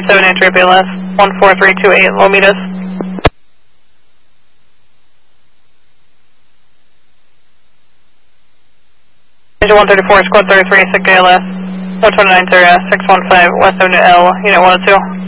197 entry BLS, 14328 Lomitas. Engine 134, squad 33, SIC ALS, 129 615, West Avenue L, Unit 102.